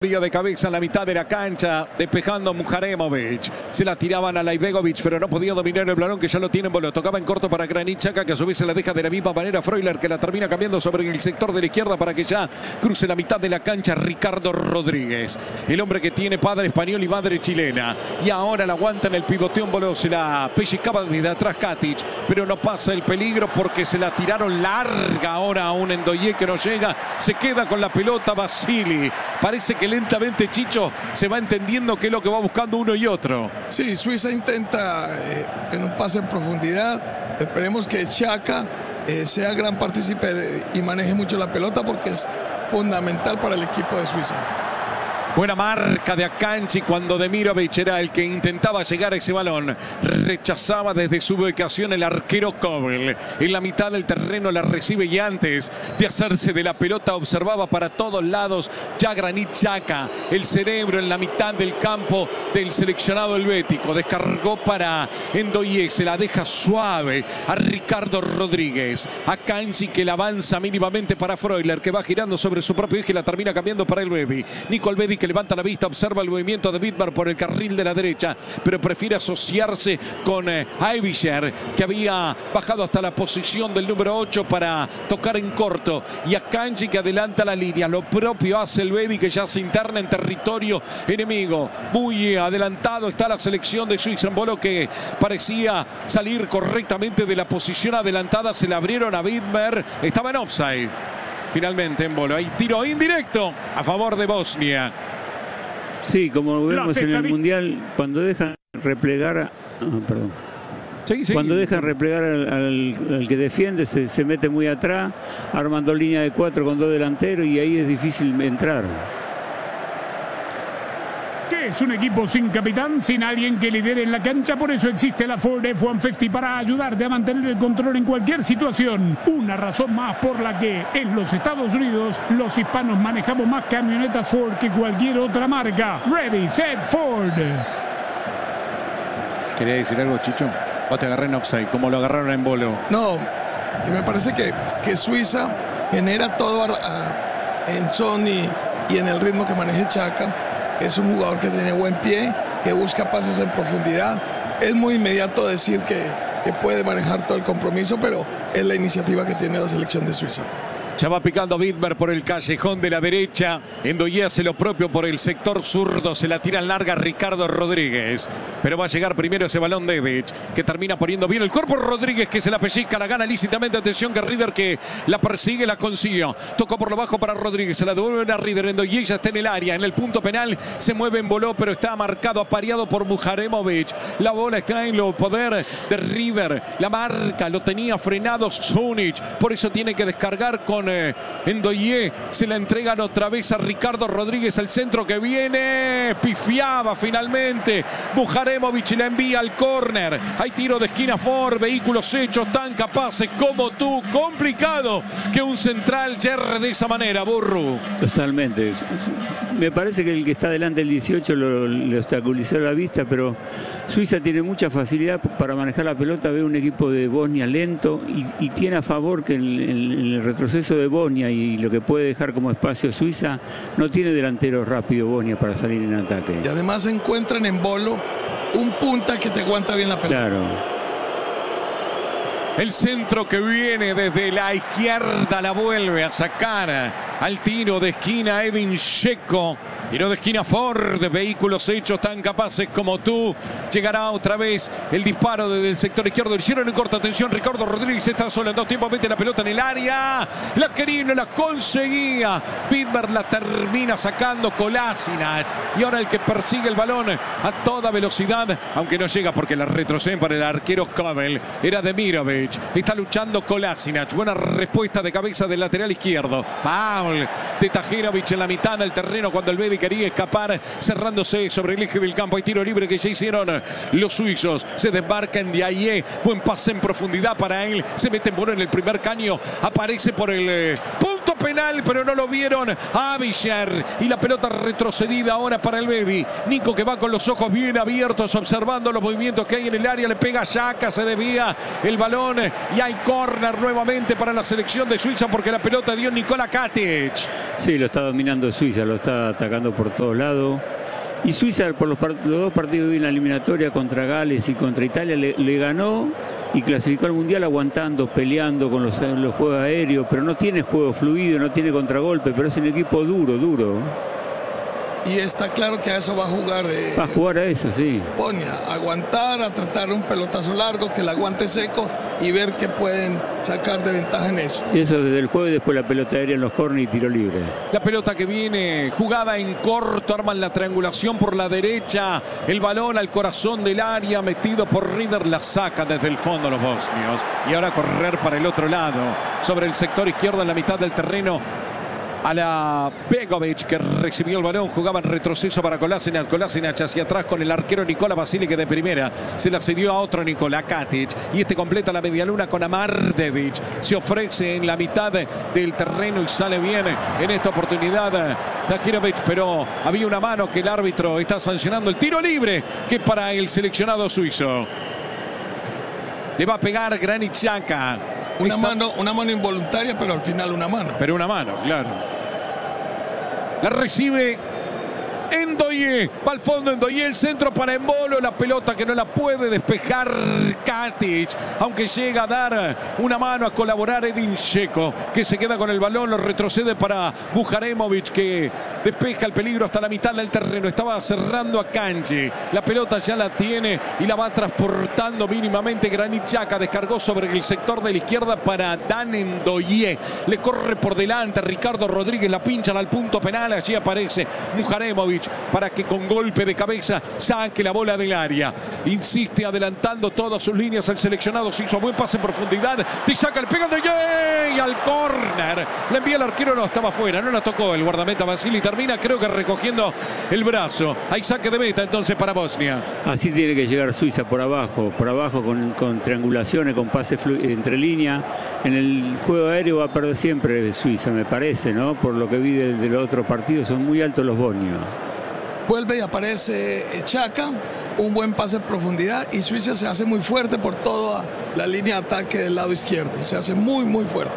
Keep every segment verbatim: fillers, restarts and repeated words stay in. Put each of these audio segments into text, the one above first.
De cabeza en la mitad de la cancha, despejando a Muharemovic. Se la tiraban a Laibegovic, pero no podía dominar el balón, que ya lo tiene en bolo. Tocaba en corto para Granit Xhaka, que a su vez se la deja de la misma manera Freuler, que la termina cambiando sobre el sector de la izquierda para que ya cruce la mitad de la cancha Ricardo Rodríguez. El hombre que tiene padre español y madre chilena. Y ahora la aguanta en el pivoteo en bolo. Se la pellizcaba desde atrás Katic, pero no pasa el peligro porque se la tiraron larga ahora a un Ndoye que no llega. Se queda con la pelota Basili. Parece que lentamente Chicho se va entendiendo qué es lo que va buscando uno y otro. Sí, Suiza intenta eh, en un pase en profundidad. Esperemos que Xhaka eh, sea gran partícipe y maneje mucho la pelota porque es fundamental para el equipo de Suiza. Buena marca de Akanji cuando Demirovic era el que intentaba llegar a ese balón. Rechazaba desde su ubicación el arquero Kobel. En la mitad del terreno la recibe y antes de hacerse de la pelota observaba para todos lados ya Granit Xhaka. El cerebro en la mitad del campo del seleccionado helvético. Descargó para Ndoye. Se la deja suave a Ricardo Rodríguez. Akanji que la avanza mínimamente para Freuler, que va girando sobre su propio eje y la termina cambiando para el Bebi. Nico Elvedi que levanta la vista, observa el movimiento de Widmer por el carril de la derecha, pero prefiere asociarse con eh, Aebischer, que había bajado hasta la posición del número ocho para tocar en corto, y Akanji que adelanta la línea. Lo propio hace el Bebi, que ya se interna en territorio enemigo. Muy adelantado está la selección de Suiza en bolo, que parecía salir correctamente de la posición adelantada. Se la abrieron a Widmer, estaba en offside. Finalmente en bolo, hay tiro indirecto a favor de Bosnia. Sí, como vemos en el Mundial, cuando dejan replegar a, ah, perdón. Sí, sí. Cuando dejan replegar al, al, al que defiende, se, se mete muy atrás, armando línea de cuatro con dos delanteros, y ahí es difícil entrar. Que es un equipo sin capitán, sin alguien que lidere en la cancha. Por eso existe la Ford F ciento cincuenta para ayudarte a mantener el control en cualquier situación. Una razón más por la que en los Estados Unidos los hispanos manejamos más camionetas Ford que cualquier otra marca. Ready, set, Ford. ¿Quería decir algo, Chicho? ¿O te agarré en offside, como lo agarraron en bolo? No, que me parece que, que Suiza genera todo a, a, en son y, y en el ritmo que maneja Xhaka. Es un jugador que tiene buen pie, que busca pases en profundidad. Es muy inmediato decir que, que puede manejar todo el compromiso, pero es la iniciativa que tiene la selección de Suiza. Ya va picando Widmer por el callejón de la derecha. Ndoye hace lo propio por el sector zurdo. Se la tira en larga Ricardo Rodríguez. Pero va a llegar primero ese balón de Edic, que termina poniendo bien el cuerpo. Rodríguez que se la pellizca, la gana lícitamente. Atención que Rieder que la persigue, la consiguió. Tocó por lo bajo para Rodríguez. Se la devuelven a Rieder. Ndoye ya está en el área. En el punto penal se mueve en voló, pero está marcado, apareado por Muharemovic. La bola está en lo poder de Rieder. La marca lo tenía frenado Sunic. Por eso tiene que descargar con eh, Ndoye. Se la entregan otra vez a Ricardo Rodríguez. El centro que viene. Pifiaba finalmente. Muharemovic la envía al córner. Hay tiro de esquina Ford. Vehículos hechos tan capaces como tú. Complicado que un central yerre de esa manera, Burru. Totalmente. Me parece que el que está delante, el dieciocho, lo, le obstaculizó la vista, pero Suiza tiene mucha facilidad para manejar la pelota. Ve un equipo de Bosnia lento y, y tiene a favor que en, en, en el retroceso de Bosnia y lo que puede dejar como espacio Suiza, no tiene delantero rápido Bosnia para salir en ataque. Y además se encuentran en bolo un punta que te aguanta bien la pelota. Claro. El centro que viene desde la izquierda la vuelve a sacar al tiro de esquina Edin Dzeko. Tiro de esquina Ford, vehículos hechos tan capaces como tú. Llegará otra vez el disparo desde el sector izquierdo. Hicieron en corta atención. Ricardo Rodríguez está solo en dos tiempos. Mete la pelota en el área. La quería, no la conseguía. Widmer la termina sacando Kolasinac. Y ahora el que persigue el balón a toda velocidad, aunque no llega porque la retroceden para el arquero Kobel. Era Demirovic. Está luchando Kolasinac. Buena respuesta de cabeza del lateral izquierdo. Foul de Tahirovic en la mitad del terreno cuando el Bebi quería escapar, cerrándose sobre el eje del campo. Hay tiro libre que ya hicieron los suizos. Se desmarca en Ndiaye. Buen pase en profundidad para él. Se mete en bono en el primer caño. Aparece por el eh, punto punto penal, pero no lo vieron a Avisher. Y la pelota retrocedida ahora para el Bedi. Nico, que va con los ojos bien abiertos, observando los movimientos que hay en el área. Le pega a Xhaka, se desvía el balón. Y hay córner nuevamente para la selección de Suiza, porque la pelota dio Nikola Katic. Sí, lo está dominando Suiza, lo está atacando por todos lados. Y Suiza, por los, los dos partidos en la eliminatoria contra Gales y contra Italia, le, le ganó y clasificó al Mundial aguantando, peleando con los, los juegos aéreos, pero no tiene juego fluido, no tiene contragolpe, pero es un equipo duro, duro. Y está claro que a eso va a jugar. Eh, va a jugar a eso, sí. Ponia, aguantar, a tratar un pelotazo largo, que el aguante seco y ver qué pueden sacar de ventaja en eso. Y eso desde el juego y después la pelota aérea en los córner y tiro libre. La pelota que viene jugada en corto, arman la triangulación por la derecha. El balón al corazón del área, metido por Rieder, la saca desde el fondo los bosnios. Y ahora correr para el otro lado, sobre el sector izquierdo en la mitad del terreno. A la Begovic, que recibió el balón, jugaba en retroceso para Kolasinac, Kolasinac hacia atrás con el arquero Nikola Basilic, de primera se la cedió a otro Nikola Katic, y este completa la medialuna con Amardevic, se ofrece en la mitad del terreno y sale bien en esta oportunidad Tahirovic, pero había una mano que el árbitro está sancionando, el tiro libre que para el seleccionado suizo le va a pegar Granit Xhaka. Una mano, una mano involuntaria, pero al final una mano. Pero una mano, claro. La recibe Ndoye. Va al fondo Ndoye, el centro para Embolo. La pelota que no la puede despejar Katic. Aunque llega a dar una mano a colaborar Edin Dzeko, que se queda con el balón. Lo retrocede para Bujaremovic, que despeja el peligro hasta la mitad del terreno. Estaba cerrando a Kanji. La pelota ya la tiene y la va transportando mínimamente Granit Xhaka. Descargó sobre el sector de la izquierda para Dan Ndoye. Le corre por delante Ricardo Rodríguez. La pinchan al punto penal. Allí aparece Bujaremovic para que con golpe de cabeza saque la bola del área. Insiste adelantando todas sus líneas el seleccionado. Se hizo buen pase en profundidad. De Xhaka, le pega Ndoye y al córner. Le envía el arquero, no, estaba fuera. No la tocó el guardameta Basili. Termina, creo que recogiendo el brazo. Hay saque de meta entonces para Bosnia. Así tiene que llegar Suiza, por abajo, por abajo con, con triangulaciones, con pases entre líneas. En el juego aéreo va a perder siempre Suiza, me parece, ¿no? Por lo que vi de, de los otros partidos, son muy altos los bosnios. Vuelve y aparece Xhaka, un buen pase en profundidad, y Suiza se hace muy fuerte por toda la línea de ataque del lado izquierdo. Se hace muy, muy fuerte.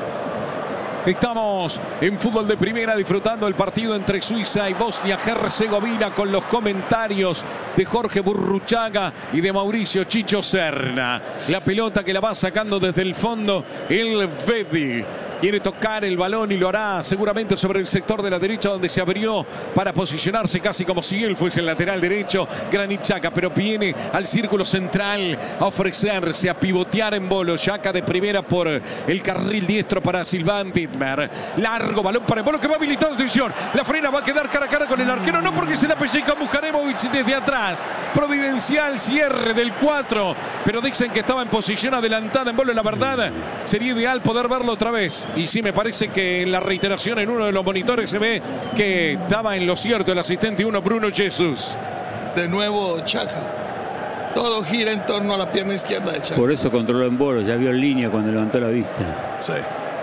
Estamos en fútbol de primera disfrutando el partido entre Suiza y Bosnia-Herzegovina con los comentarios de Jorge Burruchaga y de Mauricio Chicho Serna. La pelota que la va sacando desde el fondo el Bedi. Quiere tocar el balón y lo hará seguramente sobre el sector de la derecha, donde se abrió para posicionarse casi como si él fuese el lateral derecho Granit Xhaka, pero viene al círculo central a ofrecerse, a pivotear Embolo. Xhaka de primera por el carril diestro para Sylvain Widmer. Largo balón para Embolo, que va habilitado. Atención, la frena, va a quedar cara a cara con el arquero, no, porque se la pellizca Bujaremovic desde atrás. Providencial cierre del cuatro, pero dicen que estaba en posición adelantada Embolo. La verdad, sería ideal poder verlo otra vez. Y sí, me parece que en la reiteración en uno de los monitores se ve que estaba en lo cierto el asistente uno, Bruno Jesús. De nuevo Xhaka. Todo gira en torno a la pierna izquierda de Xhaka. Por eso controló Embolo, ya vio en línea cuando levantó la vista. Sí.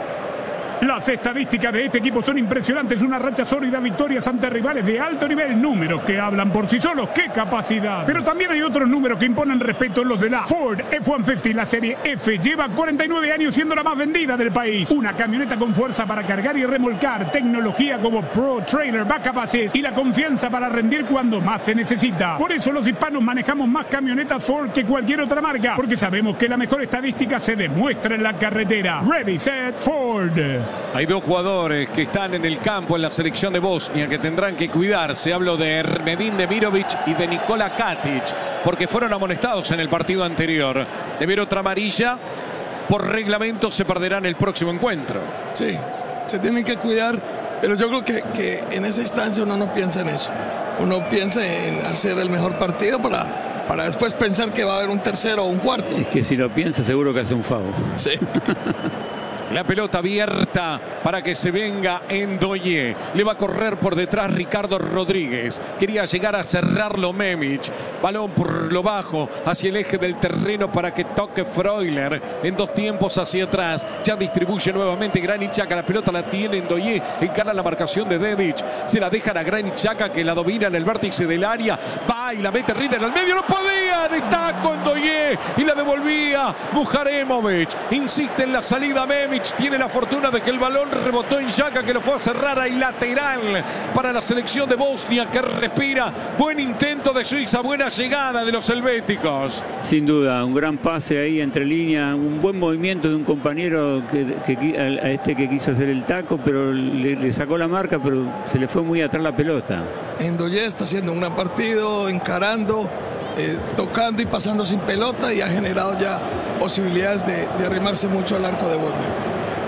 Las estadísticas de este equipo son impresionantes. Una racha sólida, victorias ante rivales de alto nivel. Números que hablan por sí solos. ¡Qué capacidad! Pero también hay otros números que imponen respeto, los de la Ford F ciento cincuenta. La serie F lleva cuarenta y nueve años siendo la más vendida del país. Una camioneta con fuerza para cargar y remolcar, tecnología como Pro Trailer, Backup Assist y la confianza para rendir cuando más se necesita. Por eso los hispanos manejamos más camionetas Ford que cualquier otra marca, porque sabemos que la mejor estadística se demuestra en la carretera. Ready, set, Ford. Hay dos jugadores que están en el campo en la selección de Bosnia que tendrán que cuidarse. Hablo de Ermedin Demirovic y de Nikola Katic, porque fueron amonestados en el partido anterior. De ver otra amarilla, por reglamento se perderán el próximo encuentro. Sí, se tienen que cuidar, pero yo creo que, que en esa instancia uno no piensa en eso. Uno piensa en hacer el mejor partido para, para después pensar que va a haber un tercero o un cuarto. Es que si lo piensa seguro que hace un foul. Sí. La pelota abierta para que se venga Ndoye. Le va a correr por detrás Ricardo Rodríguez. Quería llegar a cerrarlo Memic. Balón por lo bajo hacia el eje del terreno para que toque Freuler. En dos tiempos hacia atrás. Ya distribuye nuevamente Granit Xhaka. La pelota la tiene Ndoye. Encara la marcación de Dedic. Se la dejan a Granit Xhaka que la domina en el vértice del área. Va y la mete Rieder al medio. No podía. De taco Ndoye. Y la devolvía Muharemovic. Insiste en la salida Memic. Tiene la fortuna de que el balón rebotó en Xhaka, que lo fue a cerrar ahí lateral para la selección de Bosnia, que respira. Buen intento de Suiza, buena llegada de los helvéticos. Sin duda, un gran pase ahí entre líneas, un buen movimiento de un compañero que, que, a este que quiso hacer el taco, pero le, le sacó la marca, pero se le fue muy atrás la pelota. Ndoye está haciendo un gran partido, encarando, eh, tocando y pasando sin pelota, y ha generado ya posibilidades de, de arrimarse mucho al arco de Bosnia.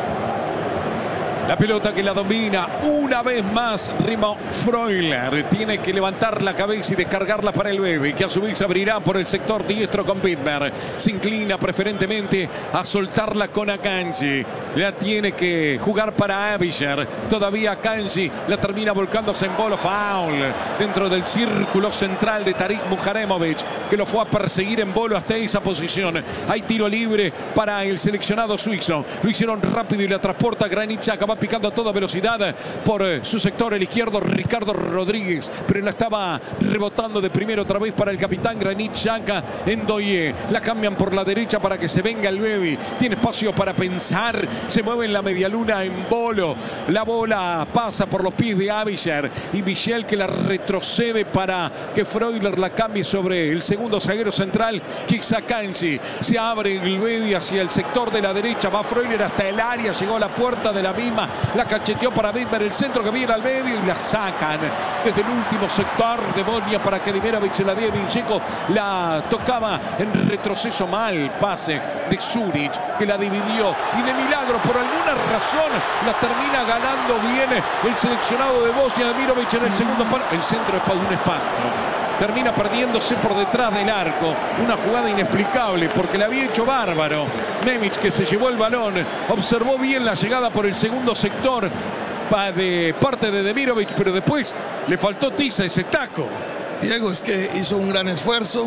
La pelota que la domina una vez más Remo Freuler. Tiene que levantar la cabeza y descargarla para el Bebe, que a su vez abrirá por el sector diestro con Widmer. Se inclina preferentemente a soltarla con Akanji. La tiene que jugar para Abiger. Todavía Akanji la termina volcándose en bolo. Foul dentro del círculo central de Tarik Muharemovic, que lo fue a perseguir en bolo hasta esa posición. Hay tiro libre para el seleccionado suizo. Lo hicieron rápido y la transporta Granit Xhaka. Va picando a toda velocidad por su sector el izquierdo Ricardo Rodríguez, pero la estaba rebotando de primero otra vez para el capitán Granit Xhaka. Ndoye la cambian por la derecha para que se venga el Bebe. Tiene espacio para pensar, se mueve en la medialuna en bolo. La bola pasa por los pies de Abiger y Michel, que la retrocede para que Freuler la cambie sobre el segundo zaguero central, que es Akanji. Se abre el Bebe hacia el sector de la derecha, va Freuler hasta el área, llegó a la puerta de la misma. La cacheteó para Widmer, el centro que viene al medio, y la sacan desde el último sector de Bosnia para que Dimirovic se la dé. Vincheco la tocaba en retroceso, mal pase de Zuric, que la dividió, y de milagro por alguna razón la termina ganando bien el seleccionado de Bosnia. Dimirovic en el segundo palo, el centro es para un espanto. Termina perdiéndose por detrás del arco. Una jugada inexplicable porque la había hecho bárbaro. Memic, que se llevó el balón, observó bien la llegada por el segundo sector de parte de Demirovic, pero después le faltó tiza ese taco. Diego, es que hizo un gran esfuerzo.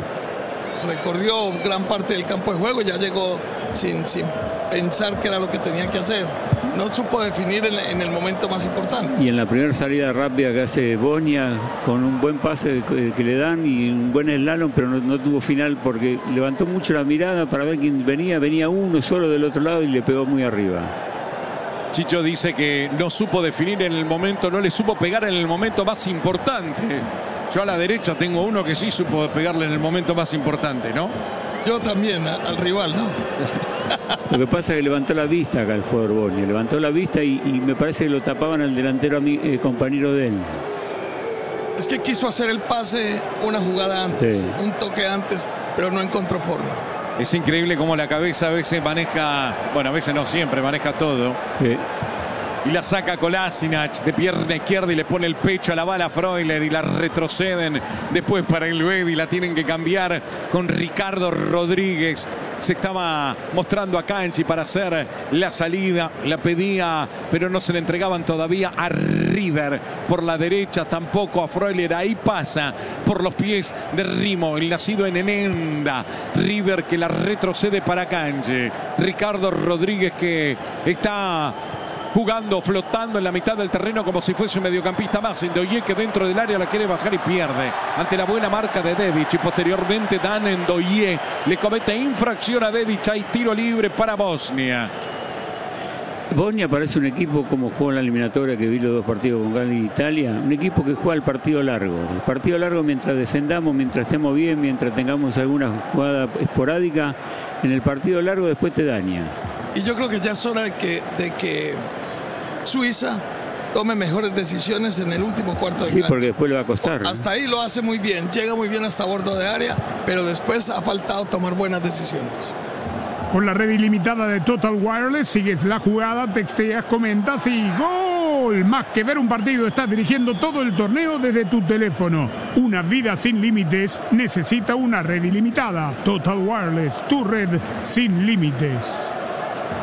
Recorrió gran parte del campo de juego, ya llegó sin, sin pensar que era lo que tenía que hacer. No supo definir en, en el momento más importante. Y en la primera salida rápida que hace Bosnia, con un buen pase que, que le dan y un buen slalom, pero no, no tuvo final porque levantó mucho la mirada para ver quién venía. Venía uno solo del otro lado y le pegó muy arriba. Chicho dice que no supo definir en el momento, no le supo pegar en el momento más importante. Yo a la derecha tengo uno que sí supo pegarle en el momento más importante, ¿no? Yo también, a, al rival, ¿no? Lo que pasa es que levantó la vista acá el jugador Bosnia, levantó la vista y, y me parece que lo tapaban al delantero a mi, eh, compañero de él. Es que quiso hacer el pase una jugada antes, sí. un toque antes, pero no encontró forma. Es increíble cómo la cabeza a veces maneja, bueno, a veces no siempre, maneja todo. Sí. Y la saca Kolasinac de pierna izquierda y le pone el pecho a la bala a Freuler y la retroceden después para el Bebe y la tienen que cambiar con Ricardo Rodríguez. Se estaba mostrando a Kanji para hacer la salida, la pedía, pero no se le entregaban todavía a Rieder por la derecha, tampoco a Freuler. Ahí pasa por los pies de Rimo, el nacido en Enenda. Rieder, que la retrocede para Kanji. Ricardo Rodríguez, que está jugando, flotando en la mitad del terreno como si fuese un mediocampista más. Ndoye, que dentro del área la quiere bajar y pierde ante la buena marca de Dedic, y posteriormente Dan Ndoye le comete infracción a Dedic. Hay tiro libre para Bosnia. Bosnia parece un equipo, como jugó en la eliminatoria que vi los dos partidos con Ghana y Italia, un equipo que juega el partido largo. El partido largo mientras defendamos, mientras estemos bien, mientras tengamos alguna jugada esporádica, en el partido largo después te daña. Y yo creo que ya es hora de que, de que Suiza tome mejores decisiones en el último cuarto de sí, cancha. Porque después le va a costar. Hasta ahí lo hace muy bien, llega muy bien hasta bordo de área, pero después ha faltado tomar buenas decisiones. Con la red ilimitada de Total Wireless, sigues la jugada, texteas, comentas y ¡gol! Más que ver un partido, estás dirigiendo todo el torneo desde tu teléfono. Una vida sin límites necesita una red ilimitada. Total Wireless, tu red sin límites.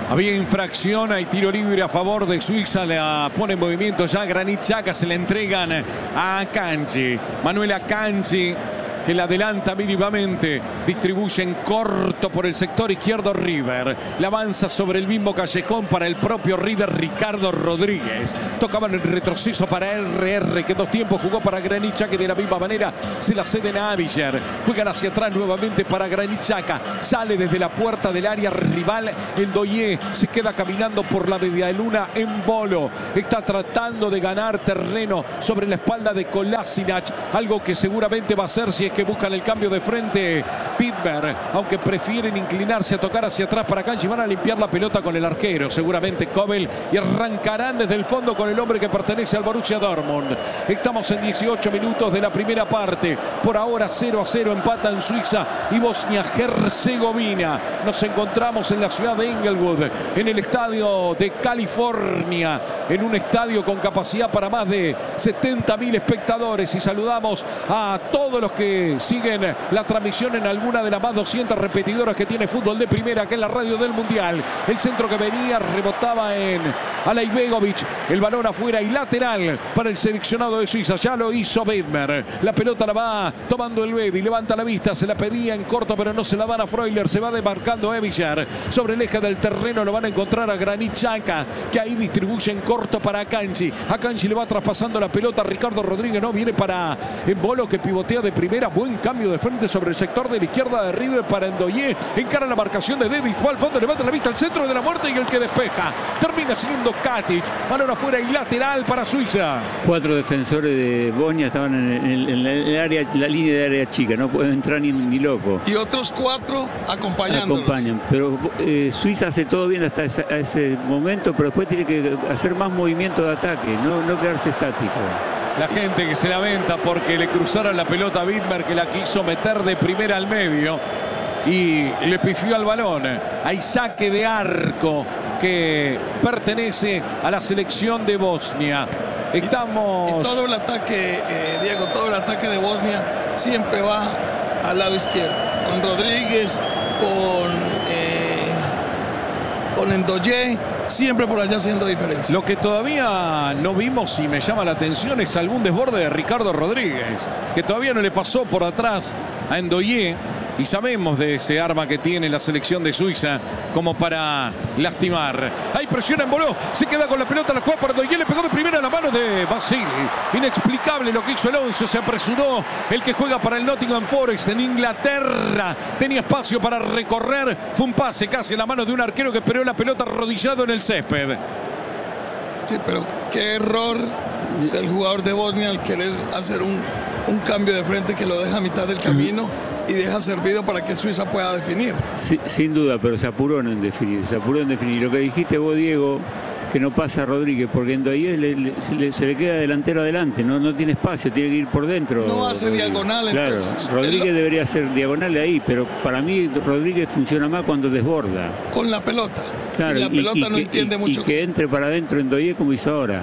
Había infracción, hay tiro libre a favor de Suiza, la pone en movimiento ya Granit Xhaka, se la entregan a Akanji. Manuel Akanji, que la adelanta mínimamente, distribuye en corto por el sector izquierdo River, la avanza sobre el mismo callejón para el propio River Ricardo Rodríguez, tocaban el retroceso para R R, que dos tiempos jugó para Granit Xhaka, que de la misma manera se la ceden a Aviger, juegan hacia atrás nuevamente para Granit Xhaka, sale desde la puerta del área rival, Ndoye se queda caminando por la media luna en Bolo, está tratando de ganar terreno sobre la espalda de Kolasinac, algo que seguramente va a hacer si es que buscan el cambio de frente Widmer, aunque prefieren inclinarse a tocar hacia atrás para Akanji, van a limpiar la pelota con el arquero, seguramente Kobel, y arrancarán desde el fondo con el hombre que pertenece al Borussia Dortmund. Estamos en dieciocho minutos de la primera parte, por ahora cero a cero empatan Suiza y Bosnia-Herzegovina. Nos encontramos en la ciudad de Inglewood, en el estadio de California, en un estadio con capacidad para más de setenta mil espectadores, y saludamos a todos los que siguen la transmisión en alguna de las más doscientas repetidoras que tiene Fútbol de Primera, que es la radio del Mundial. El centro que venía rebotaba en Alaibegovic, el balón afuera y lateral para el seleccionado de Suiza. Ya lo hizo Widmer, la pelota la va tomando el Bedi, levanta la vista, se la pedía en corto pero no se la dan a Freuler, se va demarcando Aviger sobre el eje del terreno, lo van a encontrar a Granit Xhaka, que ahí distribuye en corto para Akanji. Akanji le va traspasando la pelota a Ricardo Rodríguez, no, viene para Embolo, que pivotea de primera, buen cambio de frente sobre el sector de la izquierda de River para Ndoye, encara la marcación de Dedi, fue al fondo, levanta la vista al centro de la muerte y el que despeja termina siendo Katic, balón afuera y lateral para Suiza. Cuatro defensores de Bosnia estaban en, el, en el área, la línea de área chica, no pueden entrar ni, ni loco. Y otros cuatro acompañándolos. Acompañan, pero eh, Suiza hace todo bien hasta ese, ese momento, pero después tiene que hacer más movimiento de ataque, no, no quedarse estático. La gente que se lamenta porque le cruzaron la pelota a Widmer, que la quiso meter de primera al medio y le pifió al balón. Hay saque de arco que pertenece a la selección de Bosnia. Estamos... Y, y todo el ataque, eh, Diego, todo el ataque de Bosnia siempre va al lado izquierdo. Con Rodríguez, con, eh, con Ndoye, siempre por allá haciendo diferencia. Lo que todavía no vimos y me llama la atención es algún desborde de Ricardo Rodríguez, que todavía no le pasó por atrás a Ndoye, y sabemos de ese arma que tiene la selección de Suiza como para lastimar. Hay presión en Boló, se queda con la pelota, la juega para Ndoye, le pegó de primera a la mano de Basili. Inexplicable lo que hizo el once, se apresuró el que juega para el Nottingham Forest en Inglaterra, tenía espacio para recorrer, fue un pase casi en la mano de un arquero que esperó la pelota arrodillado en el césped. Sí, pero qué error del jugador de Bosnia al querer hacer un, un cambio de frente que lo deja a mitad del camino y deja servido para que Suiza pueda definir. Sí, sin duda, pero se apuró en definir, se apuró en definir. Lo que dijiste vos, Diego, que no pasa a Rodríguez, porque en Ndoye le, le, se, le, se le queda delantero adelante, no, no tiene espacio, tiene que ir por dentro. No hace Rodríguez. Diagonal, claro, entonces. Rodríguez debería hacer diagonal ahí, pero para mí Rodríguez funciona más cuando desborda. Con la pelota. Claro, si la y, pelota y no que, entiende y, mucho. Y que entre para adentro en Ndoye como hizo ahora.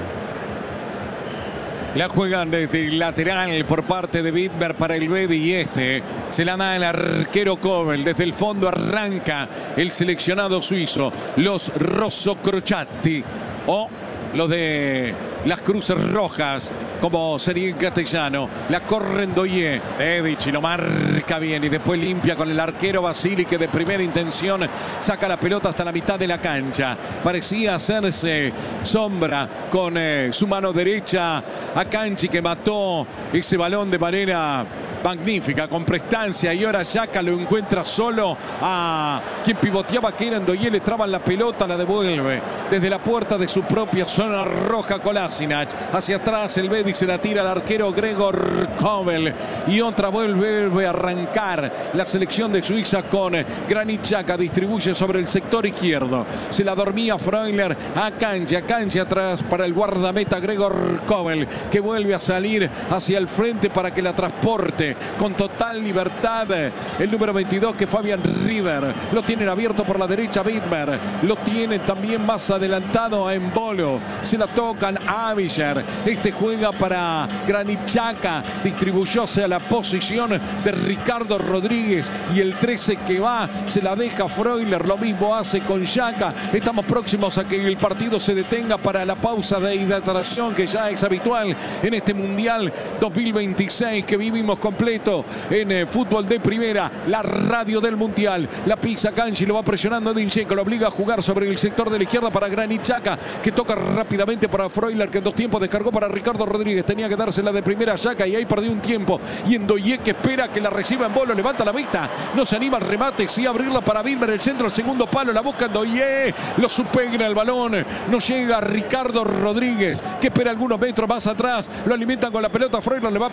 La juegan desde el lateral por parte de Widmer para el Bedi, y este se la da el arquero Kobel. Desde el fondo arranca el seleccionado suizo, los Rosso Crociati o los de las Cruces Rojas, como sería en castellano. La corre Ndoye, Dedic, y lo marca bien y después limpia con el arquero Basili, que de primera intención saca la pelota hasta la mitad de la cancha. Parecía hacerse sombra con eh, su mano derecha a Kanji, que mató ese balón de manera magnífica, con prestancia, y ahora Xhaka lo encuentra solo a quien pivoteaba, que era Ndoye, le traban la pelota, la devuelve desde la puerta de su propia zona roja Kolasinac, hacia atrás el Bedi, se la tira al arquero Gregor Kobel, y otra vuelve, vuelve a arrancar la selección de Suiza con Granit Xhaka, distribuye sobre el sector izquierdo, se la dormía Freuler a Akanji, Akanji atrás para el guardameta Gregor Kobel, que vuelve a salir hacia el frente para que la transporte con total libertad. El número veintidós, que Fabián River. Lo tienen abierto por la derecha Widmer. Lo tienen también más adelantado a Embolo. Se la tocan a Avisher. Este juega para Granit Xhaka. Distribuyóse a la posición de Ricardo Rodríguez. Y el trece que va se la deja Freuler. Lo mismo hace con Xhaka. Estamos próximos a que el partido se detenga para la pausa de hidratación que ya es habitual en este Mundial dos mil veintiséis que vivimos completo en eh, fútbol de primera, la radio del Mundial. La pisa Kanji, lo va presionando Edin Dzeko, lo obliga a jugar sobre el sector de la izquierda para Granit Xhaka, que toca rápidamente para Freuler, que en dos tiempos descargó para Ricardo Rodríguez. Tenía que dársela de primera a Xhaka y ahí perdió un tiempo. Y Ndoye, que espera que la reciba Embolo, levanta la vista, no se anima al remate, sí abrirla para Wilmer, el centro, el segundo palo, la busca Ndoye, lo supera el balón, no llega Ricardo Rodríguez, que espera algunos metros más atrás, lo alimentan con la pelota, Freuler le va